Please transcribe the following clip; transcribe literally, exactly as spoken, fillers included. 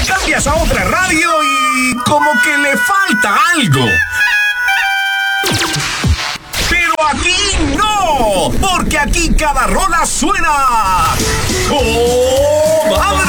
Cambias a otra radio y como que le falta algo. Pero aquí no, porque aquí cada rola suena ¡oh, madre!